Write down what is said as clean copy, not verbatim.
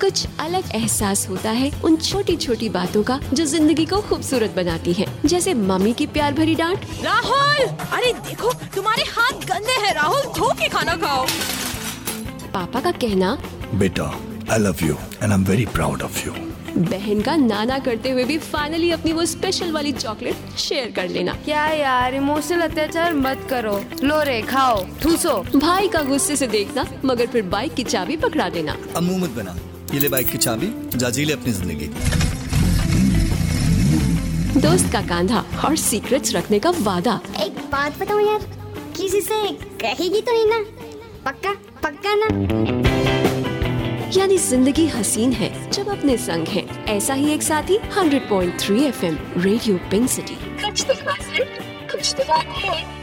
कुछ अलग एहसास होता है उन छोटी छोटी बातों का जो जिंदगी को खूबसूरत बनाती है, जैसे मम्मी की प्यार भरी डांट। राहुल, अरे देखो तुम्हारे हाथ गंदे हैं राहुल, धो के खाना खाओ। पापा का कहना, बेटा I love you and I am very proud of you. बहन का नाना करते हुए भी फाइनली अपनी वो स्पेशल वाली चॉकलेट शेयर कर लेना। क्या यार, इमोशनल अत्याचार मत करो, लो रे खाओ ठूसो। भाई का गुस्से से देखना मगर फिर बाइक की चाबी पकड़ा देना। अब मुंह मत बना, ये ले बाइक की चाबी, जा जी ले अपनी जिंदगी। दोस्त का कांधा और सीक्रेट्स रखने का वादा। एक बात बताओ यार, किसी से कहेगी तो नहीं ना? पक्का पक्का ना? यानी जिंदगी हसीन है जब अपने संग है। ऐसा ही एक साथी 100.3 FM रेडियो पिंक सिटी। कुछ तो खास है, कुछ तो बात है।